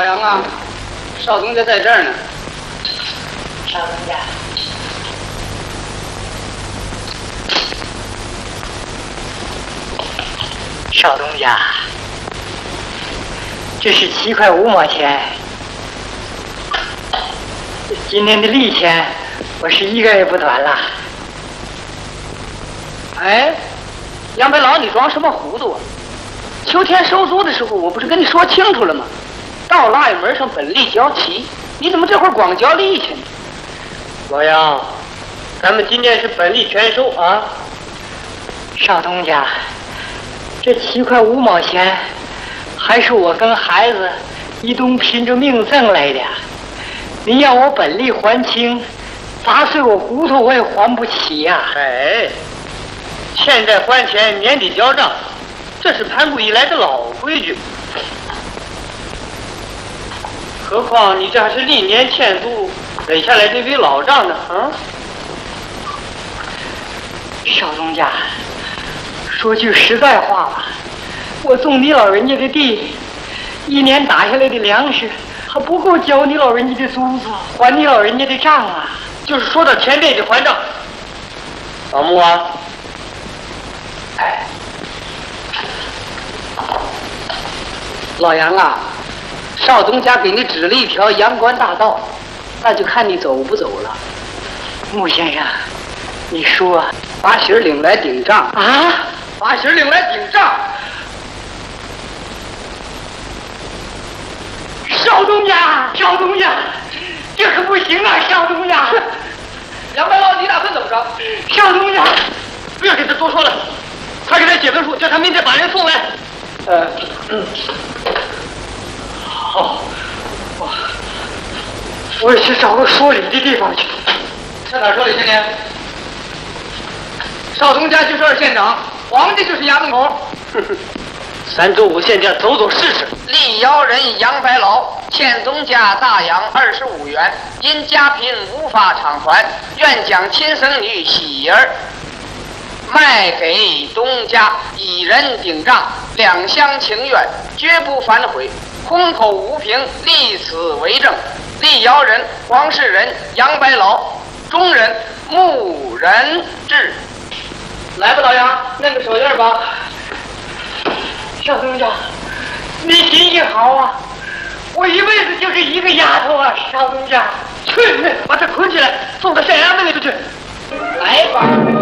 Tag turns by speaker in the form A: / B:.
A: 杨啊，少东家在这儿呢。
B: 少东家，少东家，这是7块5毛钱。今天的利钱，我是一个也不短了。
A: 哎，杨白老，你装什么糊涂啊？秋天收租的时候，我不是跟你说清楚了吗？到腊月门上本利交齐，你怎么这会儿光交利去呢？
C: 老杨，咱们今天是本利全收啊。
B: 少东家，这7块5毛钱，还是我跟孩子一同拼着命挣来的。你要我本利还清，砸碎我骨头我也还不起呀。
C: 哎，欠债还钱，年底交账，这是盘古以来的老规矩。何况你这还是历年欠租垒下来这笔老账呢，啊？
B: 少东家，说句实在话吧，我种你老人家的地，一年打下来的粮食还不够交你老人家的租子，还你老人家的账啊！
C: 就是说到钱面就还账。老穆啊，
B: 哎，
A: 老杨啊，少东家给你指了一条阳关大道，那就看你走不走了。
B: 穆先生，你说
A: 把喜儿领来顶账
B: 啊？
A: 把喜儿领来顶账。
B: 少东家，少东家，这可不行啊！少东家，
A: 杨白老，你打算怎么着？
B: 少东家，
C: 不要给他多说了，快给他写份书，叫他明天把人送来。
B: 好，我也去找个说理的地方去。
A: 上哪儿说理去呢？少东家就是二县长，皇帝就是衙门口。
C: 3周5县家走走试试。
A: 力邀人杨白劳欠东家大洋25元，因家贫无法偿还，愿将亲生女喜儿卖给东家，以人顶账，两厢情愿，绝不反悔。空口无凭，立此为证。力邀人黄世仁杨白劳，中人穆仁志。来吧，老杨，弄个手印吧。
B: 少东家，你心情好啊！我一辈子就是一个丫头啊，少东家。
C: 去，把他捆起来，送到县衙门里头去。
A: 来吧。